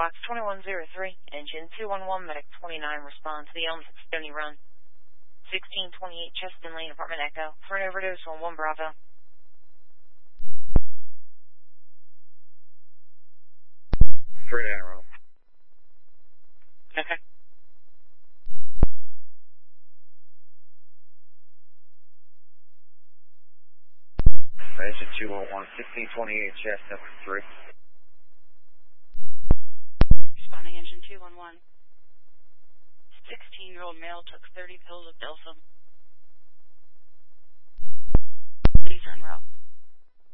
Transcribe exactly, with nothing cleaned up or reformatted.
Box twenty-one oh three, engine two one one, medic twenty-nine, respond to the Elms at Stony Run. sixteen twenty-eight Cheston Lane, apartment Echo, for an overdose on one Bravo. Three Arrow. Okay. Engine two oh one, sixteen twenty-eight Cheston, three. Responding engine two one one. sixteen-year-old male took thirty pills of Delsum. Please en route.